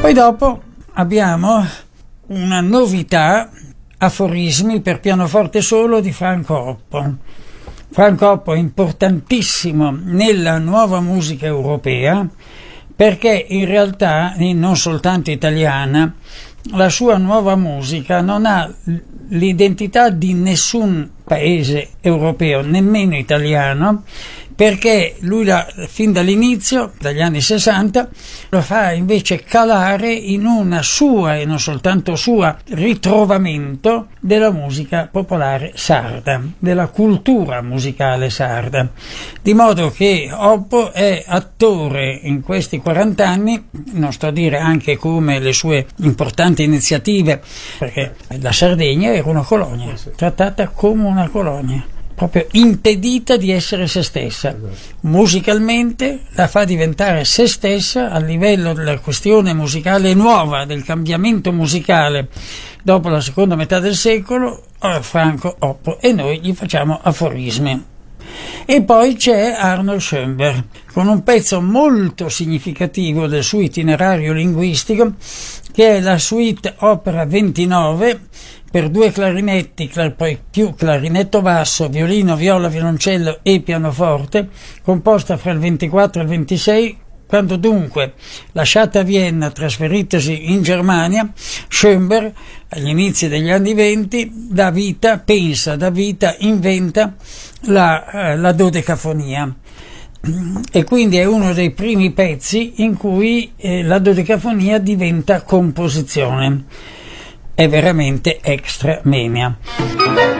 Poi dopo abbiamo una novità, aforismi per pianoforte solo di Franco Oppo. Franco Oppo è importantissimo nella nuova musica europea, perché in realtà, non soltanto italiana, la sua nuova musica non ha l'identità di nessun paese europeo, nemmeno italiano, perché lui fin dall'inizio, dagli anni 60, lo fa invece calare in una sua, e non soltanto sua, ritrovamento della musica popolare sarda, della cultura musicale sarda. Di modo che Oppo è attore in questi 40 anni, non sto a dire anche come le sue importanti iniziative, perché la Sardegna era una colonia, trattata come una colonia, proprio impedita di essere se stessa. Musicalmente la fa diventare se stessa a livello della questione musicale nuova, del cambiamento musicale dopo la seconda metà del secolo, Franco Oppo, e noi gli facciamo aforismi. E poi c'è Arnold Schoenberg con un pezzo molto significativo del suo itinerario linguistico, che è la suite opera 29 per 2 clarinetti, poi più clarinetto basso, violino, viola, violoncello e pianoforte, composta fra il 24 e il 26, quando dunque, lasciata Vienna, trasferitosi in Germania, Schoenberg, agli inizi degli anni 20, inventa la dodecafonia. E quindi è uno dei primi pezzi in cui la dodecafonia diventa composizione. È veramente extra menia.